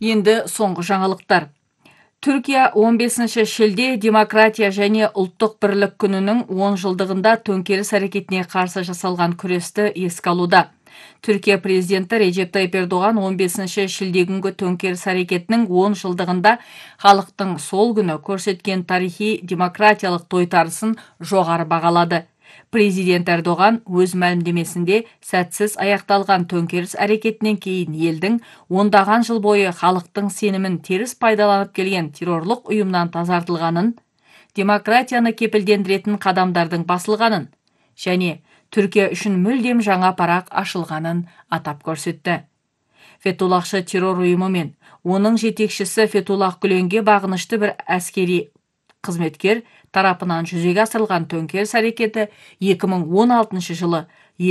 Енді соңғы жаңалықтар. Түркия 15 шілде демократия және ұлттық бірлік күнінің 10 жылдығында төңкеріс әрекетіне қарсы жасалған күресті еске алуда. Түркия президенті Режеп Тайип Ердоған 15 шілде күнгі төңкеріс әрекетінің 10 жылдығында халықтың сол күні көрсеткен тарихи демократиялық тойтарысын жоғары бағалады. Президент Ердоған өз мәлімдемесінде сәтсіз аяқталған төңкеріс әрекетінен кейін елдің ондаған жыл бойы халықтың сенімін теріс пайдаланып келген террорлық ұйымнан тазартылғанын, демократияны кепілдендіретін қадамдардың басылғанын және Түркия үшін мүлдем жаңа парақ ашылғанын атап көрсетті. Фетуллахшы террор ұйымы мен оның жетекшісі Фетуллах Гүленге бағынышты бір әскери қызметкер тарапынан жүзеге асырылған төңкеріс әрекеті 2016 жылы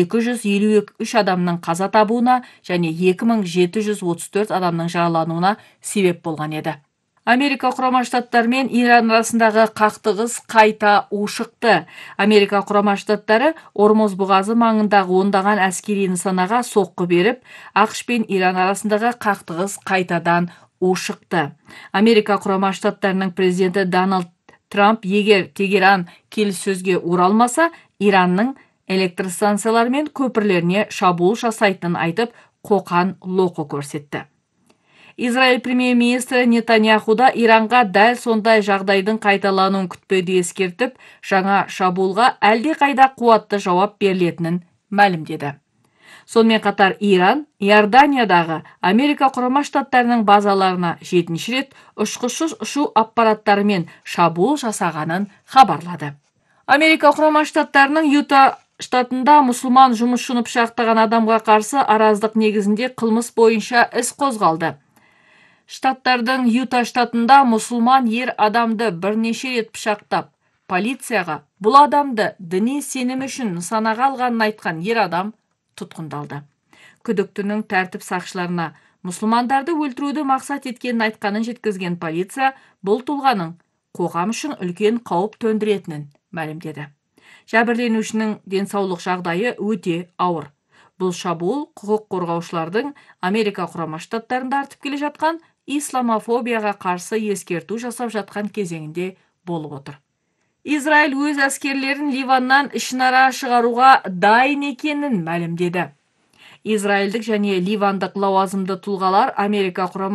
253 адамның қаза табуына және 2734 адамның жаралануына себеп болған еді. Америка Құрама Штаттары мен Иран арасындағы қақтығыс қайта ушықты. Америка Құрама Штаттары Ормоз бұғазы маңындағы ондаған әскери нысанаға соққы беріп, ақш пен Иран арасындағы қақтығыс қайтадан ушықты. Америка Құрама Штаттарының президенті Дональд Трамп егер Тегеран келіссөзге оралмаса, Иранның электростанциялары мен көпірлеріне шабуыл жасайтынын айтып, қоқан-лоқы көрсетті. Израиль премьер-министрі Нетаньяху да Иранға дәл сондай жағдайдың қайталануын күтпеуді ескертіп, жаңа шабуылға әлде қайда қуатты жауап берілетінін мәлімдеді. Сонымен қатар Иран Иорданиядағы Америка Құрама Штаттарының базаларына 7-ші рет ұшқышсыз ұшу аппараттарымен шабуыл жасағанын хабарлады. Америка Құрама Штаттарының Юта штатында мұсылман жұмысшыны пышақтаған адамға қарсы араздық негізінде қылмыс бойынша іс қозғалды. Штаттардың Юта штатында мұсылман ер адамды бірнеше рет пышақтап, полицияға бұл адамды діни сенім үшін нысанаға алғанын айтқан ер адам тұтқындалды. Күдіктінің тәртіп сақшыларына мұсылмандарды өлтіруді мақсат еткенін айтқанын жеткізген полиция бұл тұлғаның қоғам үшін үлкен қауіп төндіретінін мәлімдеді. Жәбірленушінің денсаулық жағдайы өте ауыр. Бұл шабуыл құқық қорғаушылардың Америка Құрама Штаттарында артып келе жатқан исламофобияға қарсы ескерту жасап жатқан кезеңінде болып отыр. Израиль өз әскерлерін Ливаннан ішінара шығаруға дайын екенін мәлімдеді. Израильдік және ливандық лауазымды тұлғалар Америка Құрама